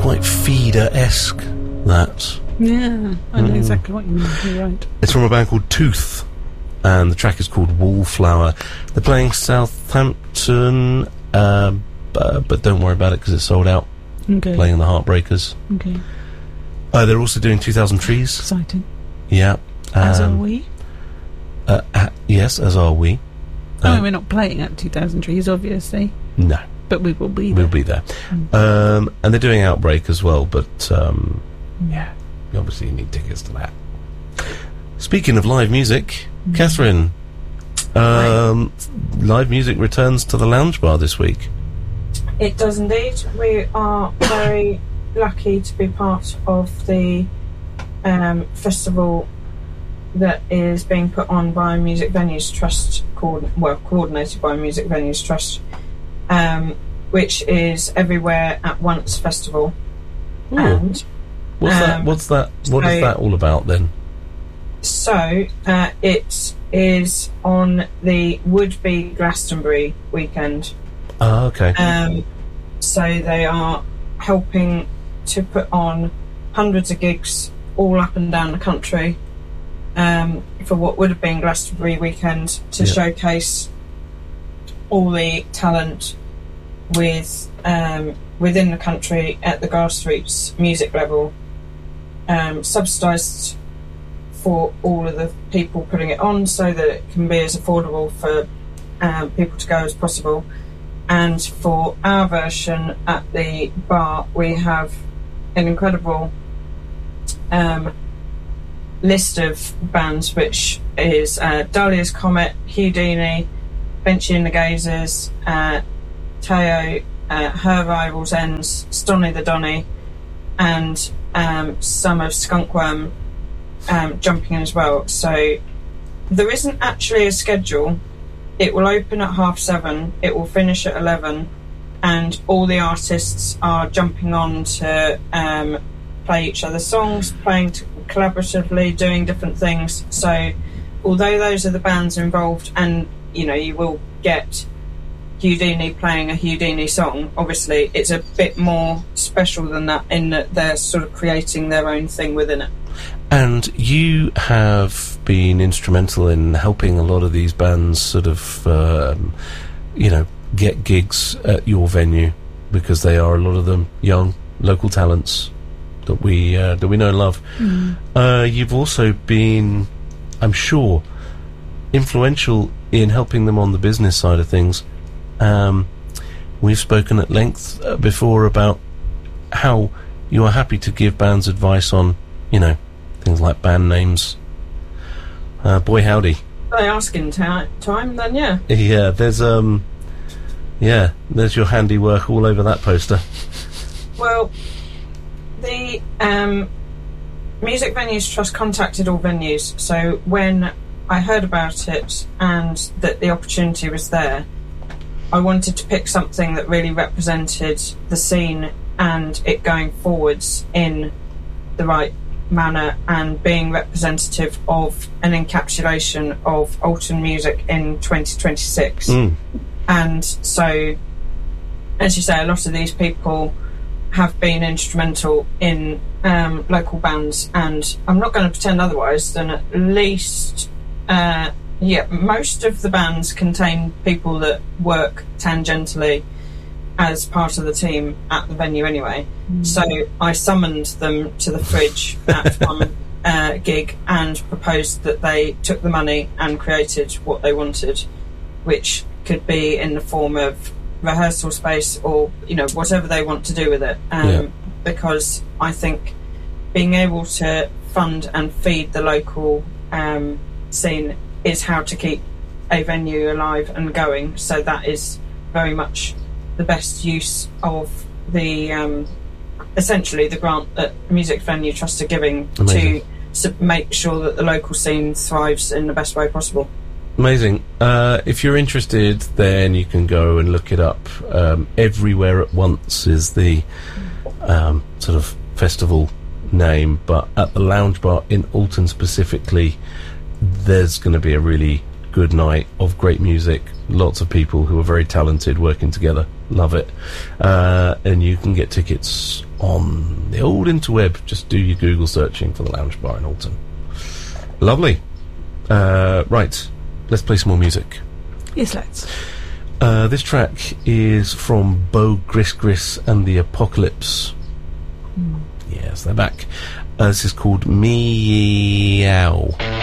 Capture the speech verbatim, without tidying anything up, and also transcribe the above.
quite feeder-esque, that. Yeah, I know Mm. exactly what you mean. You're right. It's from a band called Tooth, and the track is called Wallflower. They're playing Southampton, um, uh, but don't worry about it because it's sold out. Okay. Playing the Heartbreakers. Okay. Uh, they're also doing two thousand Trees. Exciting. Yeah. As are Um, we. Uh, uh, yes, as are we. I Uh, mean, we're not playing at two thousand Trees, obviously, no, but we will be there. we'll be there. Mm. Um, and they're doing Outbreak as well, but um, yeah, obviously you need tickets to that. Speaking of live music, Mm. Catherine, um, live music returns to the Lounge Bar this week. It does indeed. We are very lucky to be part of the um, festival that is being put on by Music Venues Trust, co- well, coordinated by Music Venues Trust, um, which is Everywhere at Once Festival. Ooh. And What's that? um, What's that? What is so- that all about then? so uh, it is on the would-be Glastonbury weekend. Ah, okay. Um, so they are helping to put on hundreds of gigs all up and down the country um, for what would have been Glastonbury weekend to Yeah. showcase all the talent with um, within the country at the grassroots music level, um, subsidised for all of the people putting it on so that it can be as affordable for um, people to go as possible. And for our version at the bar, we have an incredible um, list of bands, which is uh, Dahlia's Comet, Houdini, Benchy and the Gazers, uh, Teo, uh, Her Rivals Ends, Stoney the Donny, and um, some of Skunkworm um, jumping in as well. So there isn't actually a schedule. It will open at half seven, it will finish at eleven, and all the artists are jumping on to um, play each other's songs, playing t- collaboratively, doing different things. So although those are the bands involved, and you know, you will get Houdini playing a Houdini song, obviously it's a bit more special than that in that they're sort of creating their own thing within it. And you have been instrumental in helping a lot of these bands sort of, um, you know, get gigs at your venue, because they are, a lot of them, young, local talents that we uh, that we know and love. Mm. Uh, you've also been, I'm sure, influential in helping them on the business side of things. Um, we've spoken at length uh, before about how you are happy to give bands advice on, you know, things like band names. Uh, boy howdy. They asking ta- time then, yeah. Yeah, there's um, yeah, there's your handiwork all over that poster. Well, the um, Music Venues Trust contacted all venues, so when I heard about it and that the opportunity was there, I wanted to pick something that really represented the scene and it going forwards in the right manner and being representative of an encapsulation of Alton music in twenty twenty-six. Mm. And so, as you say, a lot of these people have been instrumental in um, local bands, and I'm not going to pretend otherwise than at least uh, yeah, most of the bands contain people that work tangentially as part of the team at the venue anyway. Mm. So I summoned them to the fridge at one uh, gig and proposed that they took the money and created what they wanted, which could be in the form of rehearsal space or, you know, whatever they want to do with it. Um, yeah. Because I think being able to fund and feed the local um, scene is how to keep a venue alive and going. So that is very much the best use of the um, essentially the grant that Music Venue Trust are giving. Amazing. to to make sure that the local scene thrives in the best way possible. Amazing. Uh, if you're interested, then you can go and look it up. Um, Everywhere at Once is the um, sort of festival name, but at the Lounge Bar in Alton specifically, there's going to be a really good night of great music, lots of people who are very talented working together. Love it. Uh, and you can get tickets on the old interweb. Just do your Google searching for the Lounge Bar in Alton. Lovely. Uh, right, let's play some more music. Yes, let's. Uh, this track is from Bo Gris Gris and the Apocalypse. Mm. Yes, they're back. Uh, this is called Meow.